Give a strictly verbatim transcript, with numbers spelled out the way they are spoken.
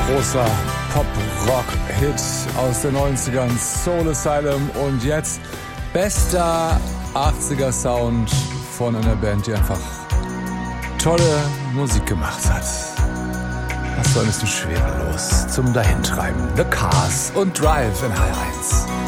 großer Pop-Rock-Hit aus den neunzigern, Soul Asylum, und jetzt bester achtziger Sound von einer Band, die einfach tolle Musik gemacht hat. Das war ein bisschen schwerelos zum Dahintreiben. The Cars und Drive in H R eins.